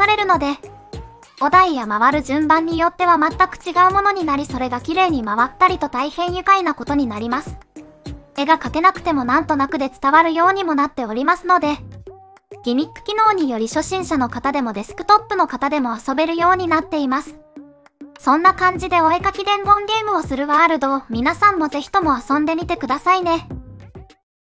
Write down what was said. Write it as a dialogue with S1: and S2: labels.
S1: されるので、お題や回る順番によっては全く違うものになり、それが綺麗に回ったりと大変愉快なことになります。絵が描けなくてもなんとなくで伝わるようにもなっておりますので、ギミック機能により初心者の方でもデスクトップの方でも遊べるようになっています。そんな感じでお絵描き伝言ゲームをするワールドを皆さんもぜひとも遊んでみてくださいね。